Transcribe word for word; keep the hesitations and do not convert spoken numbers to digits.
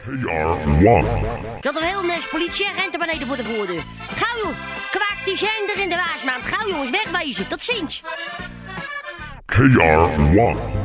K R one. Zat een heel nes politie en rent er beneden voor de voordeur. Gauw joh, kwaak die zender in de waasmaand. Gauw jongens, wegwezen, tot ziens. K R one.